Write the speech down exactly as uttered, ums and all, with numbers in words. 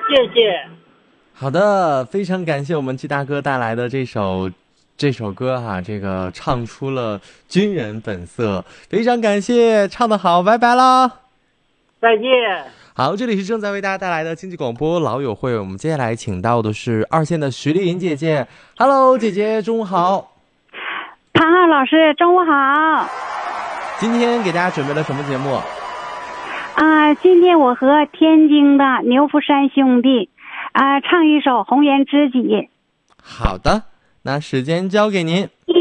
谢谢。 好的，非常感谢我们季大哥带来的这首这首歌哈、啊，这个唱出了军人本色，非常感谢，唱得好，拜拜啦， 再见。 好，这里是正在为大家带来的经济广播老友会，我们接下来请到的是二线的徐丽莹姐姐。Hello， 姐姐，中午好。 庞浩老师，中午好。 今天给大家准备了什么节目？ 啊，今天我和天津的牛福山兄弟啊唱一首《红颜知己》。 好的，那时间交给您。